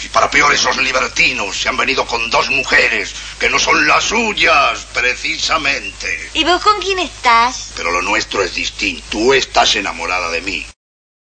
Y para peor, esos libertinos se han venido con 2 mujeres que no son las suyas, precisamente. ¿Y vos con quién estás? Pero lo nuestro es distinto. Tú estás enamorada de mí.